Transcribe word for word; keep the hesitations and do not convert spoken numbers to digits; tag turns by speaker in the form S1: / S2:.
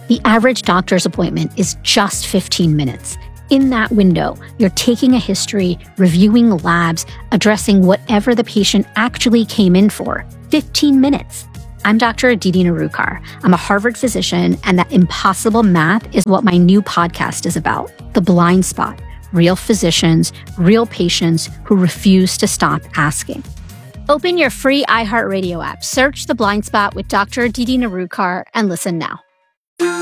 S1: The average doctor's appointment is just fifteen minutes. In that window, you're taking a history, reviewing labs, addressing whatever the patient actually came in for. fifteen minutes. I'm Doctor Aditi Nerurkar. I'm a Harvard physician, and that impossible math is what my new podcast is about. The Blind Spot. Real physicians, real patients who refuse to stop asking. Open your free iHeartRadio app, search The Blind Spot with Doctor Aditi Nerurkar, and listen now.